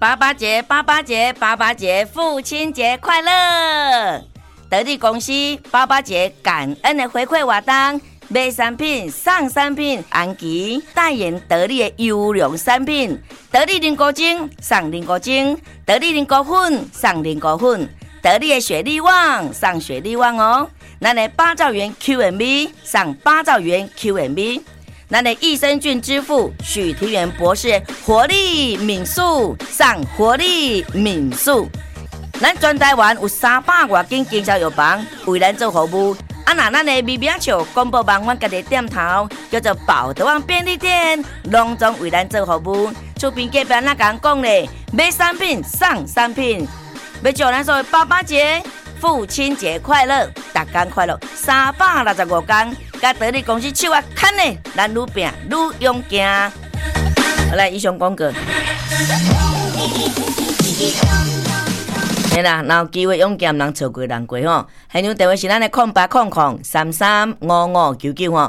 爸爸节，爸爸节，爸爸节，父亲节快乐！得力公司爸爸节感恩的回馈活动，买产品送产品，安琪代言得力的优良产品，得力凝固精送凝固精，得力凝固粉送凝固粉，得力的雪力旺送雪力旺哦。咱的八兆元 Q&B 送八兆元 Q&B。咱的益生菌之父许庭元博士活力敏素上活力敏素，咱全台湾有300多间经销药房为咱做服务。那咱的微名笑公布网阮家己店头叫做宝德旺便利店，隆重为咱做服务。厝边隔壁那讲讲咧，买产品送产品，要祝咱所有爸爸节、父亲节快乐，大家快乐，365天。甲得力公司手啊牵呢，咱愈拼愈勇敢。好来，以上广告。嘿啦，若有机会勇敢人错过人过吼。现场电话是咱的0800335599吼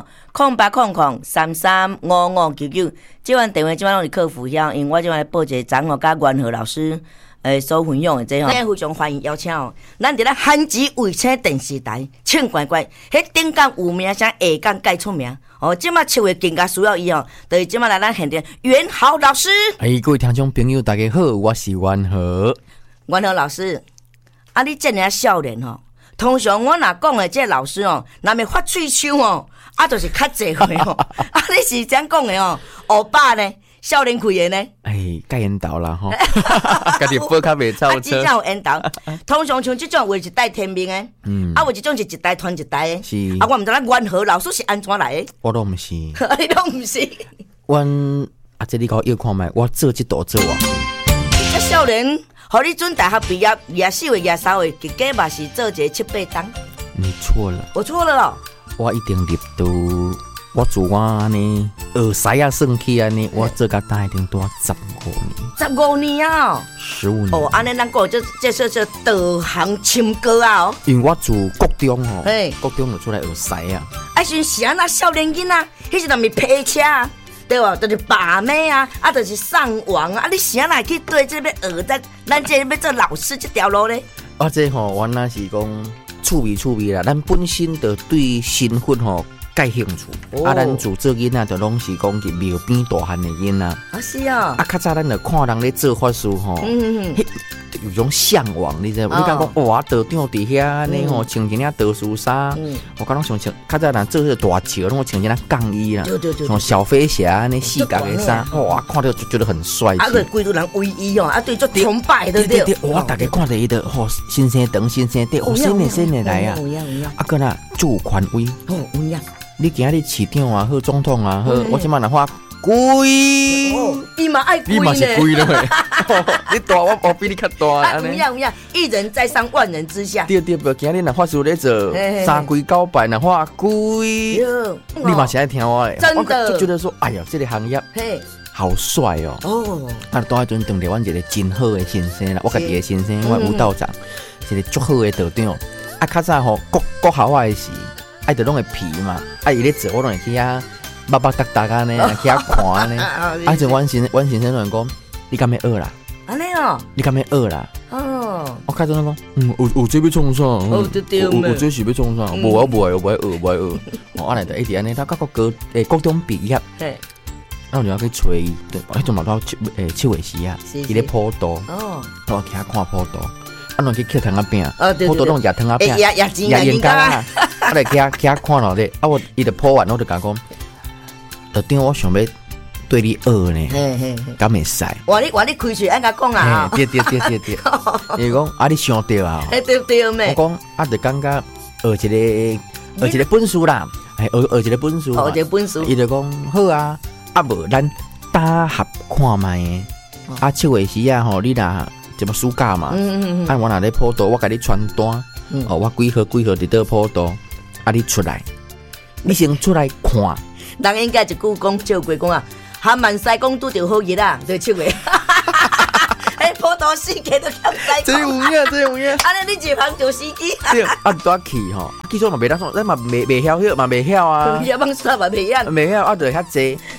，0800335599。这款电话即摆拢是客服遐，因为我即摆报一个张哦，甲元和老师。所分享的这吼，非常欢迎邀请哦。咱伫咧韩籍卫星电视台，请乖乖，迄顶港有名声，下港介出名哦。即马七月更加需要伊哦，就是即马来咱现场元豪老师。 各位听众朋友，大家好，我是元豪。 元豪老师，你这尔少年吼，通常我若讲的这老师哦，若要发喙手哦，就是较济岁哦。你是怎讲的哦？欧巴呢？少年开的呢？ 该引导啦吼，家己报较袂超车。 真正有引导。通常像这种话是带天命的，有一种是一代传一代的。 是。 我唔知咱元和老师是安怎来的？ 我都唔是。 你都唔是。 这你给我要看卖，我做这道做啊。 这少年，和你准大学毕业24岁、23岁，结果嘛是做一个7、8档。 你错了。 我错了咯。 我一定入读。我自我安尼学师啊算起安尼，我做甲大一定多15年。 15年啊 ！15年。 哦，安尼咱讲这是导航亲哥啊哦。 因为我自国中吼，国中就出来学师啊。 是是安那少年囡仔，迄时阵咪批车啊，对吧？就是把妹啊，就是上网啊。你是安那去对这要学咱这要做老师这条路咧？ 这吼，我那是讲趣味啦。咱本身就对身份吼。介兴趣，咱自做囡仔就拢是讲去庙边大汉的囡仔。 是啊。 较早咱就看人咧做法事吼，有种向往，你知无？你讲哇，道长伫遐安尼吼，穿一件道士衫，我讲拢想穿。较早人做迄个大桥，拢穿一件杠衣啦，像小飞侠安尼四角的衫，哇，看到就觉得很帅气。 对，规都人威仪哦，对，做崇拜对不对？ 哇，大家看到伊的吼，新鲜长，新鲜地，新的来啊！个那就有权威， 有影。 你今日市长啊，好总统啊，好，我即摆若话贵， 伊嘛爱贵呢， 你嘛是贵了，你大我比你较大安尼。 有影，一人在上，万人之下。 对，不，今日若法事咧做三跪九拜，若话贵，你嘛是爱听我的， 真的就觉得说，哎呀，这个行业好帅哦。当迄阵当着阮一个真好的先生啦，我家己的先生，我武道长，一个足好的道长。较早吼国校的时。爱着拢会皮嘛，伊咧做我拢会去遐捌捌搭安尼，去遐看安尼。就阮先生拢讲，你敢要学啦？ 安尼哦， 你敢要学啦？我开始讲，有这要创啥？有这是要创啥？无爱学。我来就一直安尼，他国中毕业，我就要去找伊，迄阵嘛到7月时啊，伊咧普渡，我去遐看普渡。拢去捡汤仔饼，普渡拢食汤仔饼，也人家啦。我来去遐看落咧，我伊就破完，我就甲讲，道长我想要对你学呢，敢会使？ 话你开嘴安甲讲啊！ 对，伊讲你想对啊！ 对咩？ 我讲就感觉学一个本事啦，学一个本事， 学一个本事。 伊就讲好啊，无咱搭合看卖的，7月时啊吼，你若。这么暑假嘛，我若咧普渡，我甲你传单，我几号伫倒普渡，你出来，你先出来看。 人应该一句讲照过讲啊，含万西讲拄着好日啦，对7月。普渡死鸡都欠西。 这有影。 安尼你一旁就死鸡。 对，拄去吼，其实嘛袂当说，咱嘛袂晓嘛袂晓啊。 要帮煞嘛袂晓。 袂晓就遐济，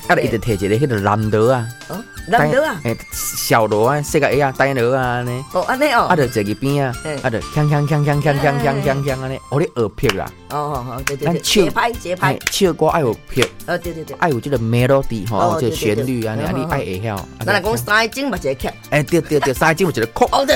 啊，伊就摕一个迄个蓝螺啊， 蓝螺啊， 小螺啊，细个呀，大螺啊安尼。 哦，安尼哦。 啊，就坐去边啊，啊，就锵锵锵锵锵锵锵锵锵安尼，我咧学拍啦。 哦，对，节拍， 唱歌爱有拍。 对， 爱有这个 melody 吼，这旋律啊，你爱会晓。 咱来讲三钟嘛一个曲。 对，三钟有一个曲。 哦，对。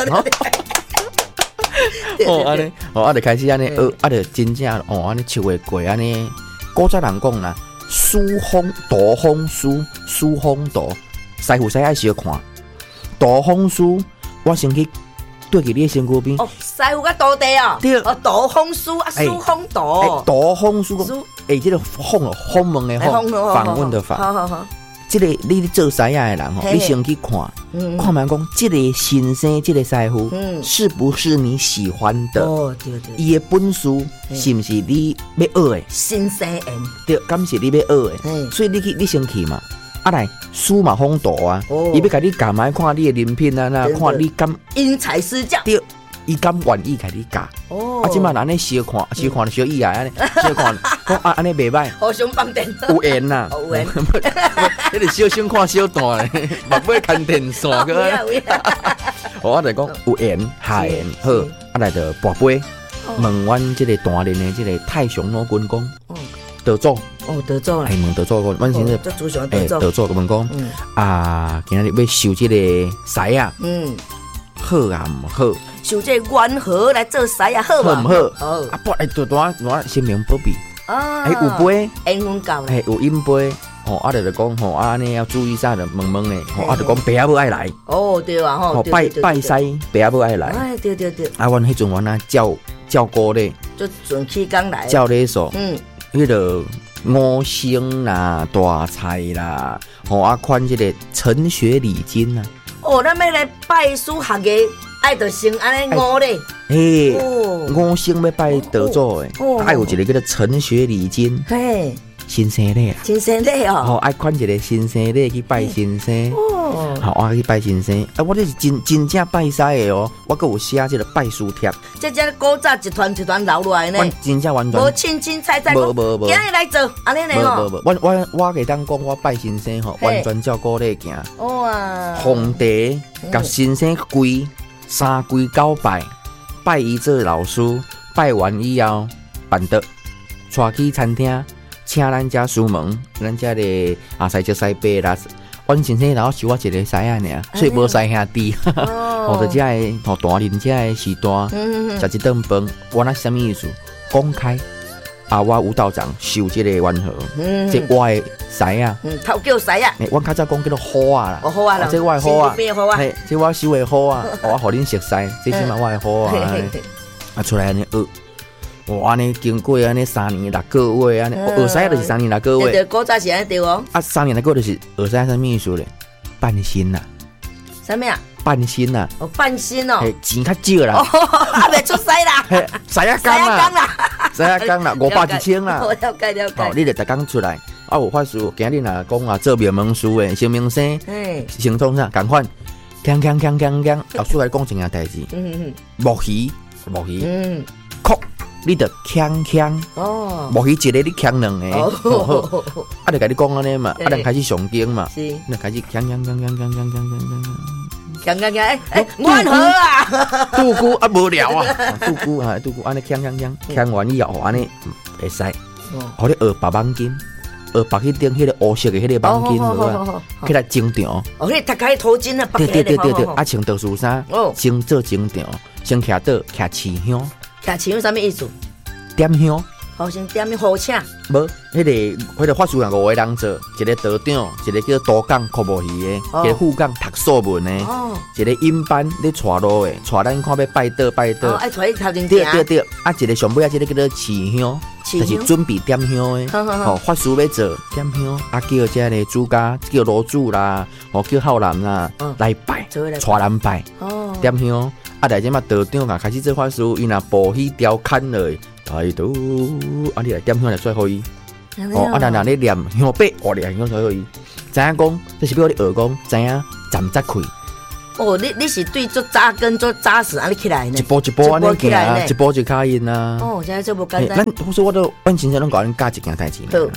哦，安尼，就开始安尼学，就真正安尼唱会过安尼。古早人讲啦，书风大风书，书风大，师傅爱小看。大风书，我先去对去你身躯边。 哦，师傅甲徒弟哦。对。哦，大风书啊，书风大。 大风书，这个访问的访问的访。 好。 这个你做师爷的人吼，你先去看，看完讲这个先生，这个师傅，是不是你喜欢的？ 哦，对。 伊的本事是不是你要学的？ 新生人。 对，敢是你要学的？所以你先去嘛。啊来，书嘛风大啊，伊要甲你教嘛，看你的人品啊，看你敢因材施教。 对。伊敢愿意甲你教，啊！即马安尼小看就小意啊，安尼小看，讲安尼袂歹， 互相放电， 有缘呐， 有缘。 迄个小心看小大咧，目尾牵电线个。我就讲有缘下缘好，啊来就跋杯，问阮即个大连的即个太上老君公，得做。 哦，得做啦。 问得做个，阮先生得做个问讲，今仔日要收即个师啊，好啊唔好？ 受这缘何来做师啊？好唔好？啊不，我先明保庇。有杯， 缘分够啦。 有饮杯，啊就讲安尼要注意啥的，问的，啊就讲爸仔母爱来。 哦，对啊， 拜师，爸仔母爱来。 哎，对。 啊，阮迄阵阮照歌咧， 就准起工来。 照咧数，迄个五星啦、大菜啦，啊款这个陈学礼金啊。 哦，咱要来拜师学艺。爱就先安尼五咧， 五星要拜得做诶，爱有一个叫做陈学礼金，新生咧，爱款一个新生咧去拜新生，我去拜新生，我这是真正拜师的哦，我还有写这个拜书帖， 这古早一团留落来呢， 我真正完全无清彩，无，今日来做安尼呢哦， 我给当讲我拜新生吼，完全照古咧行，哇，皇帝甲新生跪。三跪九拜，拜伊做老师，拜完以后，办得带去餐厅，请咱家师门，咱家的西叔西伯啦。阮先生然后收我一个师仔尔，所以无师兄弟。我的家的大人家的时段，食一顿饭，我那什么意思？公开。我吴道长收这个缘何，这我的师啊， 头叫师啊， 我较早讲叫做好啊啦， 好啊啦， 这我的好啊，这我收的好啊，我互恁熟悉，这起码我的好啊，出来安尼学，我安尼经过安尼3年6个月安尼，学师就是3年6个月， 对，古早是安尼对哦 ，3年6个月就是学师什么意思咧？半薪啦， 什么啊？ 半薪啦， 半薪哦， 钱较少啦， 未出师啦， 师啊工啦。3啊工啦，500、1000啦。 了解。 你就逐工出来，有法师，今日若讲做名门书的，成名生，行动啥，共款，锵，老师来讲一件代志，木鱼，哭，你就锵，木鱼一个你锵2个，就甲你讲安尼嘛，咱开始上经嘛，就开始锵。 阮好啊， 杜姑无聊啊，杜姑安尼锵完以后安尼会使，互你学白网巾，学白迄顶迄个乌色的迄个网巾好，起来争场。 迄个头壳头巾啊， 对，穿特殊衫，先做争场，先徛倒徛持香， 徛持香啥物意思？ 点香。 好先点名好请， 无，迄个法师人5个人做，一个道长，一个叫多讲科目鱼的，一个副讲读作文的，一个音班咧带路的，带咱看要拜倒， 爱带伊头前对，一个上尾一个叫做持香，就是准备点香的，法师要做点香，叫这个主家叫罗主啦，叫浩南啦来拜，带人拜，点香，来这嘛道长啊开始做法师，伊若步去雕砍落。态度，你来点香来甩互伊，咱咧念香笔，我念香甩互伊，知影讲，这是要你学讲，知影站扎开。 你是对做扎根做扎实安尼起来呢？ 一步安尼行，一步一脚印啊。 现在做无简单。 我都阮先生拢教恁教一件代志。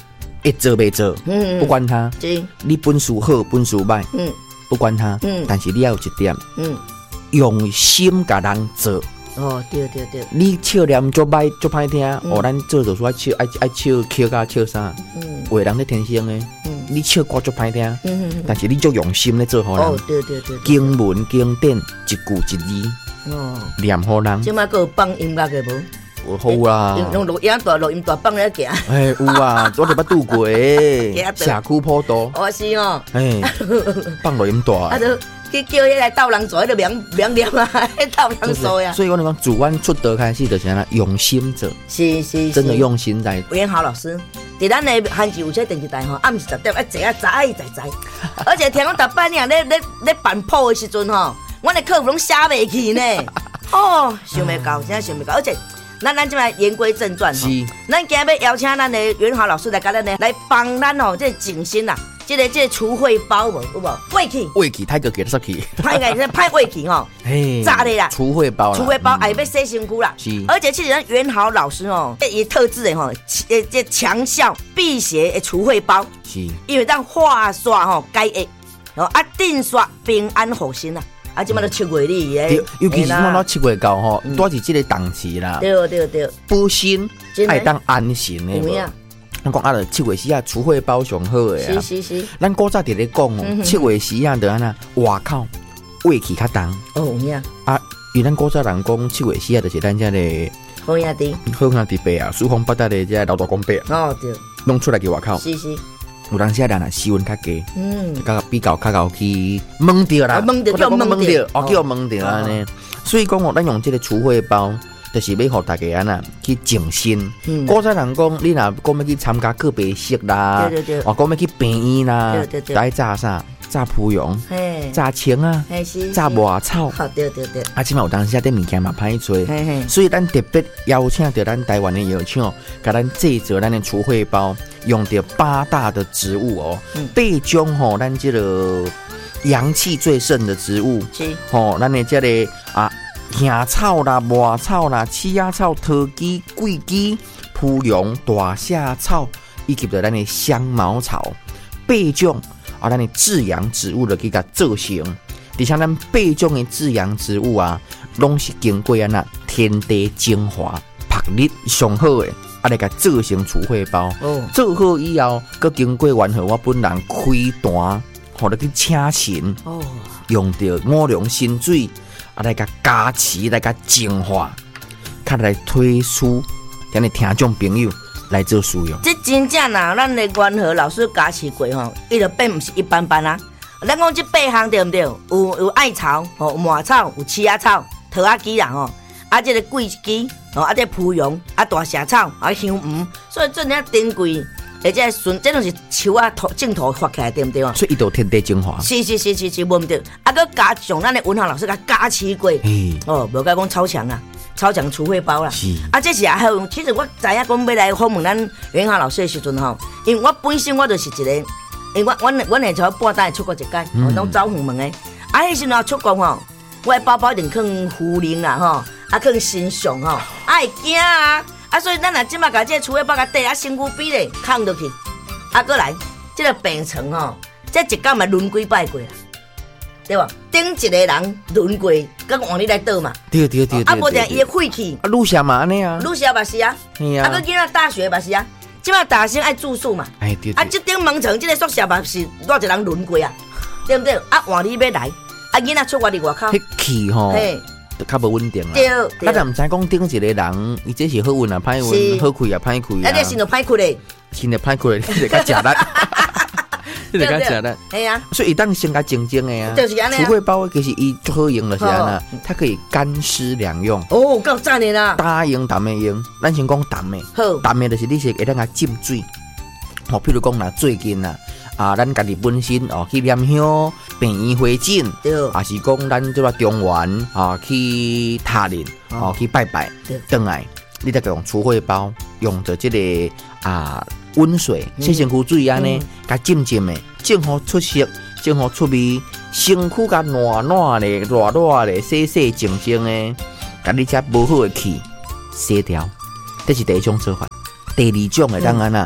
会做袂做，不管他，你本事好本事歹，不管他，但是你要有一点，用心甲人做。 哦，对， 你笑念足歹足歹听，咱做就说爱笑甲笑啥，话人咧天生诶，你笑歌足歹听，但是你足用心咧做好人。 哦，对， 经文经典一句一字，念好人。 即摆个放音乐嘅无？好啦， 用录音大放咧行。 有啊，我哋捌拄过诶，社区普渡。 哦，是哦。 放录音大。 去叫迄个斗人做，迄个명念啊，迄斗人做呀。 所以我讲，自阮出道开始就是安用心做， 是， 真的用心在。 袁豪老师，伫咱的汉字有线电视台吼，暗时10点坐啊知，而且听讲逐摆呢，咧办谱的时阵吼，阮的客服拢写袂起呢。哦，想袂到，真想袂到，而且咱即摆言归正传吼，咱今日要邀请咱的袁豪老师来甲咱呢来帮咱吼，这静心啦。这个除秽包有无？胃气， 太个给得出去， 派胃气吼，炸的啦！ 除秽包还要洗身躯啦。而且其实咱袁豪老师哦，也特制的吼，这强效辟邪的除秽包，是，因为咱化煞吼解厄，定煞平安好心啦。即摆都7月里诶， 尤其是看到7月到吼，多是这个档期啦。 对， 补心爱当安心的。咱讲7月时除秽包上好诶啊！ 是。 咱古早伫咧讲哦，7月时就安那外口胃气较重。 哦，有影啊！因为咱古早人讲7月时就是咱遮个好兄弟伯啊，四方八达的遮老大公伯。 哦，对， 弄出来给外口。 是。 有当时人啊，气温较低，比较去蒙着啦，叫蒙着安尼。所以讲哦，咱用这个除秽包。就是要互大家去静心。古早人讲，你若讲要去参加告别式啦，讲要去病院啦，来炸啥？炸蒲蓉，炸青啊，炸麻草。 对。 即摆有当时啲物件嘛歹做，所以咱特别邀请到咱台湾的药厂，甲咱制作咱的除秽包，用到8大的植物哦，8种吼，咱这个阳气最盛的植物，吼，咱的这个杏草啦、麻草啦、刺仔草、桃枝、桂枝、蒲蓉、大夏草，以及咱的香茅草，8种咱的至阳植物就去甲做成。而且咱8种的至阳植物啊，拢是经过天地精华、曝日上好的，来甲做成除秽包。做好以后，佮经过完后，我本人开单，互你去请神，用到5龙神水。来甲加持，来甲净化，较来推出咱的听众朋友来做使用。 这真正啦，咱的元和老师加持过吼，伊就变毋是一般般啊。咱讲这8项对毋对？有艾草、有麻草、有刺仔草、桃仔枝啦吼，这个桂枝，这蒲蓉，大夏草，香芋，所以这样珍贵。而且这拢是树啊正土发起来，对不对？ 所以伊都天地精华。 是，无毋对。佮加上咱的文豪老师甲加持过，无甲讲超强啊，超强除秽包啦。是。这是还有，其实我知影讲要来访问咱元豪老师的时阵吼，因为我本身我就是一个，因为我下朝半单出国一届，拢走访问的。迄时阵出国吼，我的包包一定放茯苓啦吼，放新上吼，会惊啊。所以咱若即马甲这除秽包甲地身躯边咧扛落去，过来这个病床吼，这一工嘛轮几摆过啦，对吧？顶一个人轮过，甲换你来倒嘛。 对。 无定伊的晦气， 女侠嘛安尼啊， 女侠嘛是啊，佮囡仔大学嘛是啊，即马大学爱住宿嘛， 对。 这顶门床这个宿舍嘛是偌一人轮过啊，对不对？换你要来，囡仔出外伫外口， 迄气吼。较无稳定啦，咱就毋知讲顶一个人，伊这是好运啊，歹运，好开啊，歹开啊。 这心就歹开咧， 心就歹开咧，你就甲食力，你就甲食力。 系啊， 所以当先甲静静的啊， 就是安尼。 除秽包其实伊最好用就是安那，它可以干湿两用。 哦，够赞的啦！ 干用、淡的用，咱先讲淡的。好，淡的就是你是会当甲浸水。譬如讲最近咱家己本身去念香、病院会诊，还是讲咱这个中原去塔林去拜拜，回来你再用除秽包，用着这个温水、洗身躯水安尼，甲浸的，正好出色，正好出味，身躯甲暖暖的、热热的、洗洗净净的，甲你遮无好的气洗掉，这是第一种做法。第二种的当然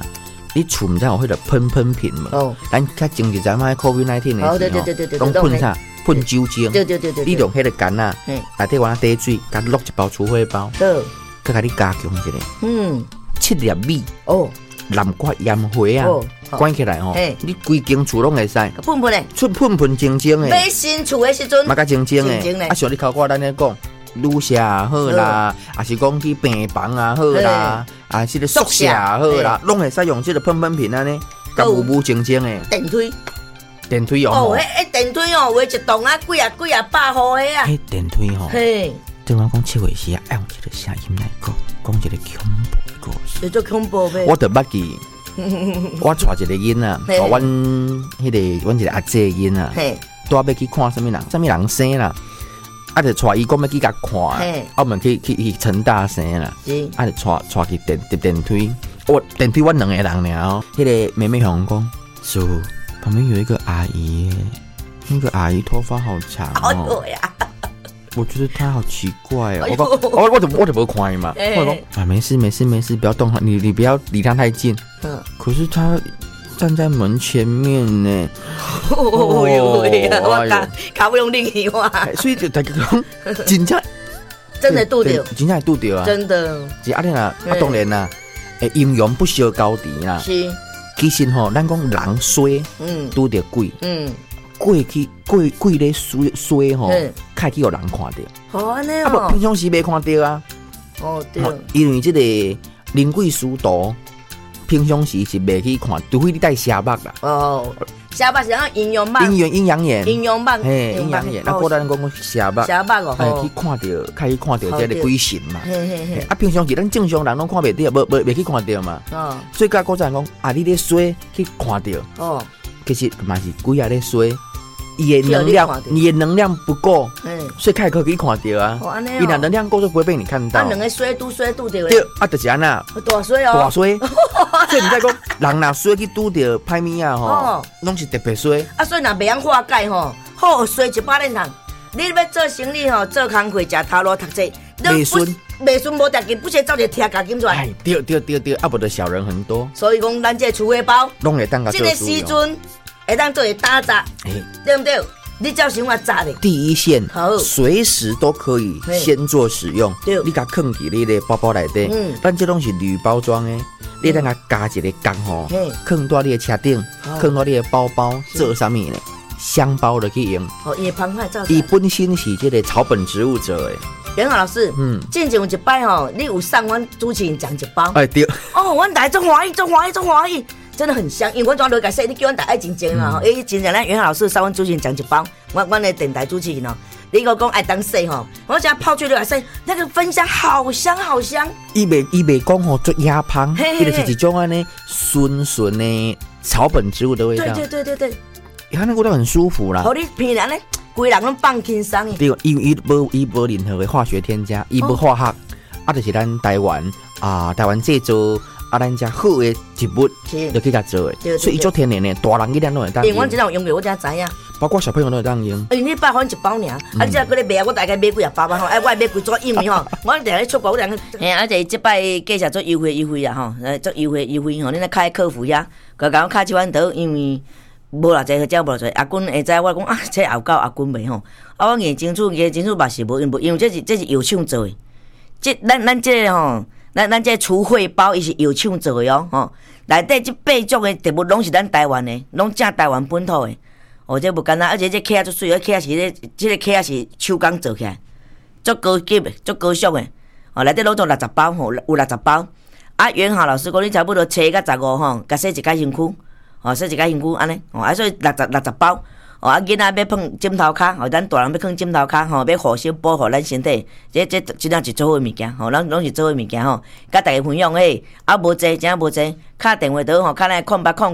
你厝唔知有迄个喷瓶嘛？哦，咱较前一阵卖 COVID-19 的时候，对，拢喷啥？喷酒精。对。你用迄个杆啊，内底往底水，甲落一包除灰包，佮甲你加强一下。7粒米。哦。南瓜盐花啊，关起来吼，你规间厝拢会使。 喷喷嘞， 出喷喷晶晶的。 买新厝的时阵， 嘛甲晶晶的。啊，像你考我咱咧讲，女舍也好啦，也是讲去病房也好啦，啊，是个宿舍也好啦，拢会使用这个喷喷瓶安尼，甲雾晶晶的。电梯哦。 哦，迄电梯哦，画一栋啊，几啊百户的啊。 迄电梯吼，对我讲7月时啊，用一个声音来讲一个恐怖的故事。 叫做恐怖呗。 我就捌记，我带一个囡啊，阮一个阿姐囡啊，带要去看什么人生啦，啊，就带伊讲要去甲看，啊，我们去陈大生啦，啊，就带去电梯，电梯阮2个人尔哦，迄个妹妹向讲，叔，旁边有一个阿姨，那个阿姨头发好长哦。我觉得他好奇怪哦，我怎么看嘛？我说啊，没事，不要动他，你不要离他太近。可是他站在门前面呢。 哦呦喂呀，我卡不用另一话。 所以就大家讲，真的拄着， 真正拄着啊！真的。是啊，当然啦，阴阳不消高低啦。是。其实吼，咱讲人衰，拄着鬼，鬼咧衰吼，开去有人看到。 好安尼哦。 啊，不平常时没看到啊。哦，对。因为这个灵鬼殊途，平常时是未去看，除非你戴瞎目啦。哦， 瞎目是讲阴阳目。 阴阳眼。 阴阳目。 嘿，阴阳眼。那果咱讲瞎目。 瞎目哦。 开去看到这个鬼神嘛。啊，平常时咱正常人拢看袂到，未去看到嘛。哦。所以甲古人讲，啊，你咧衰去看到。哦。其实嘛是鬼也咧衰。你的能量不够，所以开可以看到啊。你的能量够就不会被你看到。 两个衰拄着。 对，啊，就是安那。 大衰哦。 大衰。所以你在讲，人若衰去拄着歹物啊吼，拢是特别衰。 啊，所以若袂晓化解吼，好衰100年头。你要做生意吼，做工课食头路读册， 袂顺无条件，不是照着贴价金出来。 对，啊，无的小人很多。 所以讲，咱这储汇包， 拢会当个做。 这个时阵。会当做打杂，对不对？你照想我杂的。 第一线，随时都可以先做使用。你甲放伫你的包包内底，咱这拢是铝包装的，你等下加一个钢吼，放到你的车顶，放到你的包包，做啥物呢？箱包就去用。 哦，也澎湃造。 伊本身是这个草本植物做的。 袁老师，之前有一摆吼，你有送阮主持人讲一包。 哎对。 哦，阮大家真欢喜。真的很香，因为我装落解说，你叫阮大爱真正啦，真正咱袁老师送阮主持人讲一包，阮的电台主持人哦，你个讲爱当说吼，我讲泡出来说，那个芬香好香。 伊袂讲吼做压香，伊就是一种安尼顺的草本植物的味道。 对， 它那味道很舒服啦。 好，你平常呢，规人拢放轻松。 对，伊无任何的化学添加，伊无化学，啊，就是咱台湾制作。啊，咱家好的植物就去甲做的，所以伊做天然的，大人一定都会当用。 我真有用过，我真知影。 包括小朋友都会当用。 你100块1包尔，啊，你这个咧卖，我大概买几啊包吧吼，哎，我买几组，因为吼，我定咧出国，我定。而且这摆介绍做优惠啊吼，做优惠吼，你来开客服遐，甲我卡1万刀，因为无偌济好食无偌济。阿君会知我讲啊，这后到阿君袂吼，啊，我研清楚嘛是无用，因为这是药厂做的，咱这个吼。咱这储汇包伊是药厂做的哦，吼，内底这8种的植物拢是咱台湾的，拢正台湾本土的，哦，这不简单，而且这壳足水，壳是这个壳是手工做起来，足高级的，足高尚的，哦，内底拢做60包吼，有60包。啊，袁浩老师讲你差不多7到15吼，甲洗一解身躯，哦，洗一解身躯安尼，哦，啊，所以60包。哦，啊，囡仔要放枕头卡，吼，咱大人要放枕头卡，吼，要护身保护咱身体，这真正是做好物件，吼，咱拢是做好物件，吼，甲大家分享诶，啊，无济，真无济，敲电话倒吼，敲来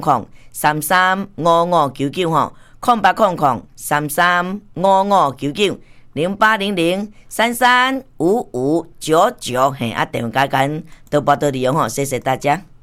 0800335599吼，0800335599，0800335599，嘿，啊，电话加紧，多报多利用吼，谢谢大家。